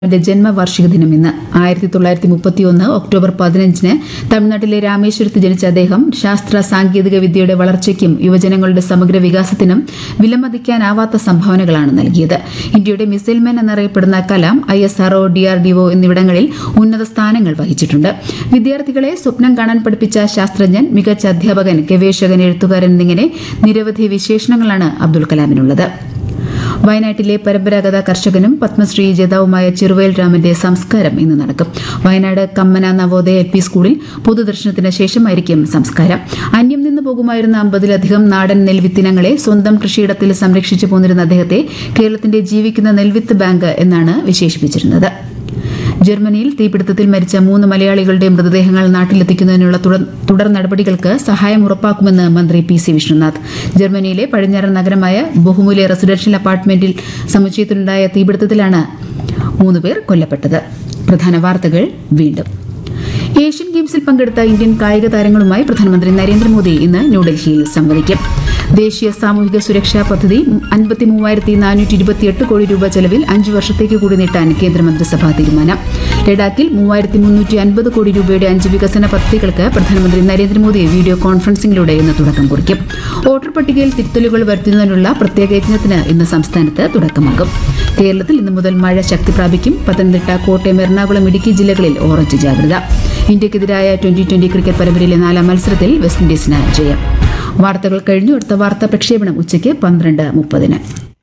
ന്റെ ജന്മവാർഷിക ദിനം ഇന്ന് 1931 ഒക്ടോബർ 15 തമിഴ്നാട്ടിലെ രാമേശ്വരത്ത് ജനിച്ച അദ്ദേഹം ശാസ്ത്ര സാങ്കേതിക വിദ്യയുടെ വളർച്ചയ്ക്കും യുവജനങ്ങളുടെ സമഗ്ര വികാസത്തിനും വിലമതിക്കാനാവാത്ത സംഭാവനകളാണ് നൽകിയത്. ഇന്ത്യയുടെ മിസൈൽമാൻ എന്നറിയപ്പെടുന്ന കലാം ISRO, DRDO എന്നിവിടങ്ങളിൽ ഉന്നത സ്ഥാനങ്ങൾ വഹിച്ചിട്ടുണ്ട്. വിദ്യാർത്ഥികളെ സ്വപ്നം കാണാൻ പഠിപ്പിച്ച ശാസ്ത്രജ്ഞൻ, മികച്ച അധ്യാപകൻ, ഗവേഷകൻ, എഴുത്തുകാരൻ എന്നിങ്ങനെ നിരവധി വിശേഷണങ്ങളാണ് അബ്ദുൽ കലാമിനുള്ളത്. വയനാട്ടിലെ പരമ്പരാഗത കർഷകനും പത്മശ്രീ ജേതാവുമായ ചെറുവയൽ രാമന്റെ സംസ്കാരം ഇന്ന് നടക്കും. വയനാട് കമ്മന നവോദയ LP സ്കൂളിൽ പൊതുദർശനത്തിന് ശേഷമായിരിക്കും സംസ്കാരം. അന്യം നിന്ന് പോകുമായിരുന്ന 50-ലധികം നാടൻ നെൽവിത്തിനങ്ങളെ സ്വന്തം കൃഷിയിടത്തിൽ സംരക്ഷിച്ചു പോന്നിരുന്ന അദ്ദേഹത്തെ കേരളത്തിന്റെ ജീവിക്കുന്ന നെൽവിത്ത് ബാങ്ക് എന്നാണ് വിശേഷിപ്പിച്ചിരുന്നത്. ജർമ്മനിയിൽ തീപിടുത്തത്തിൽ മരിച്ച 3 മലയാളികളുടെ മൃതദേഹങ്ങൾ നാട്ടിലെത്തിക്കുന്നതിനുള്ള തുടർ നടപടികൾക്ക് സഹായം ഉറപ്പാക്കുമെന്ന് മന്ത്രി PC വിഷ്ണുനാഥ്. ജർമ്മനിയിലെ പടിഞ്ഞാറൻ നഗരമായ ബൊഹുമിലെ റെസിഡൻഷ്യൽ അപ്പാർട്ട്മെന്റിൽ സമുച്ചയത്തിലുണ്ടായ തീപിടുത്തത്തിലാണ് 3 പേർ കൊല്ലപ്പെട്ടത്. പ്രധാന വാർത്തകൾ വീണ്ടും. ഏഷ്യൻ ഗെയിംസിൽ പങ്കെടുത്ത ഇന്ത്യൻ കായിക താരങ്ങളുമായി പ്രധാനമന്ത്രി നരേന്ദ്രമോദി ഇന്ന് ന്യൂഡൽഹിയിൽ സംവദിക്കും. ദേശീയ സാമൂഹിക സുരക്ഷാ പദ്ധതി 53,428 കോടി രൂപ ചെലവിൽ 5 വർഷത്തേക്ക് കൂടി നീട്ടാൻ കേന്ദ്രമന്ത്രിസഭാ തീരുമാനം. ലഡാക്കിൽ 3,350 കോടി രൂപയുടെ 5 വികസന പദ്ധതികൾക്ക് പ്രധാനമന്ത്രി നരേന്ദ്രമോദി വീഡിയോ കോൺഫറൻസിംഗിലൂടെ ഇന്ന് തുടക്കം കുറിക്കും. വോട്ടർ പട്ടികയിൽ തിരുത്തലുകൾ വരുത്തുന്നതിനുള്ള പ്രത്യേക യജ്ഞത്തിന് ഇന്ന് സംസ്ഥാനത്ത് തുടക്കമാകും. കേരളത്തിൽ ഇന്നു മുതൽ മഴ ശക്തി പ്രാപിക്കും. പത്തനംതിട്ട, കോട്ടയം, എറണാകുളം, ഇടുക്കി ജില്ലകളിൽ ഓറഞ്ച് ജാഗ്രത. ഇന്ത്യക്കെതിരായ 2020 ക്രിക്കറ്റ് പരമ്പരയിലെ 4ാം മത്സരത്തിൽ വെസ്റ്റ് ഇൻഡീസിന് ജയം. വാർത്തകൾ കഴിഞ്ഞു. അടുത്ത വാർത്താ പ്രക്ഷേപണം ഉച്ചയ്ക്ക് 12:30.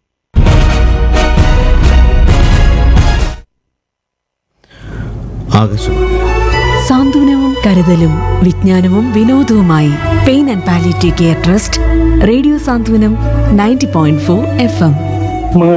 സാന്ത്വനവും കരുതലും വിജ്ഞാനവും വിനോദവുമായി pain and palliative care trust. Radio Santhwanam 90.4 FM.